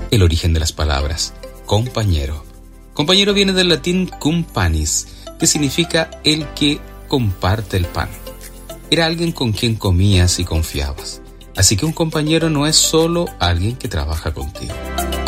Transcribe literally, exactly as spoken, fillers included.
El origen de las palabras compañero. Compañero viene del latín cum panis, que significa el que comparte el pan. Era alguien con quien comías y confiabas. Así que un compañero no es solo alguien que trabaja contigo.